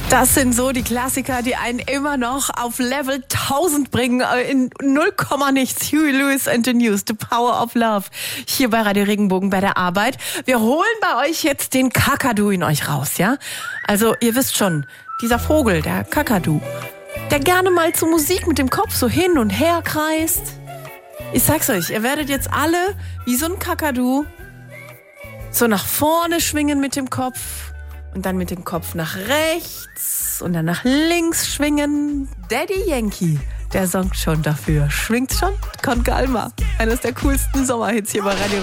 Das sind so die Klassiker, die einen immer noch auf Level 1000 bringen. In 0, nichts. Huey Lewis and the News, The Power of Love. Hier bei Radio Regenbogen bei der Arbeit. Wir holen bei euch jetzt den Kakadu in euch raus, ja? Also, ihr wisst schon, dieser Vogel, der Kakadu, der gerne mal zur Musik mit dem Kopf so hin und her kreist. Ich sag's euch, ihr werdet jetzt alle wie so ein Kakadu so nach vorne schwingen mit dem Kopf. Und dann mit dem Kopf nach rechts und dann nach links schwingen. Daddy Yankee, der sorgt schon dafür. Schwingt schon? Con Calma. Eines der coolsten Sommerhits hier bei Radio